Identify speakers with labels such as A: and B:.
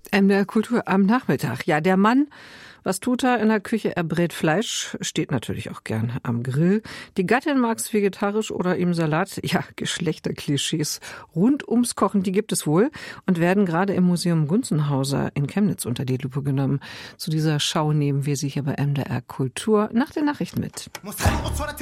A: MDR Kultur am Nachmittag. Ja, der Mann, was tut er in der Küche? Er brät Fleisch, steht natürlich auch gern am Grill. Die Gattin mag's vegetarisch oder im Salat. Ja, Geschlechterklischees rund ums Kochen, die gibt es wohl und werden gerade im Museum Gunzenhauser in Chemnitz unter die Lupe genommen. Zu dieser Schau nehmen wir Sie hier bei MDR Kultur nach den Nachrichten mit.